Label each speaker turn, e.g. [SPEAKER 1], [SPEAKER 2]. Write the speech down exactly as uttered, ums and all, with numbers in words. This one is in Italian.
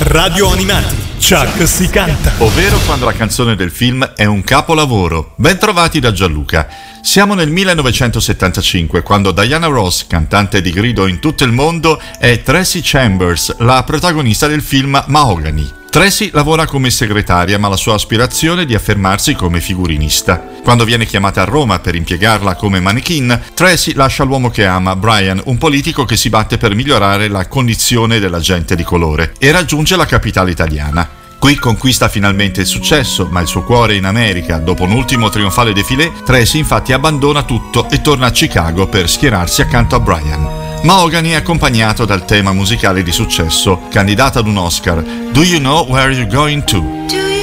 [SPEAKER 1] Radio Animati, Chuck si canta.
[SPEAKER 2] Ovvero quando la canzone del film è un capolavoro. Bentrovati da Gianluca. Siamo nel millenovecentosettantacinque, quando Diana Ross, cantante di grido in tutto il mondo, è Tracy Chambers, la protagonista del film Mahogany. Tracy lavora come segretaria, ma la sua aspirazione è di affermarsi come figurinista. Quando viene chiamata a Roma per impiegarla come mannequin, Tracy lascia l'uomo che ama, Brian, un politico che si batte per migliorare la condizione della gente di colore, e raggiunge la capitale italiana. Qui conquista finalmente il successo, ma il suo cuore è in America. Dopo un ultimo trionfale défilé, Tracy infatti abbandona tutto e torna a Chicago per schierarsi accanto a Brian. Mahogany è accompagnato dal tema musicale di successo, candidata ad un Oscar, Do You Know Where You're Going To?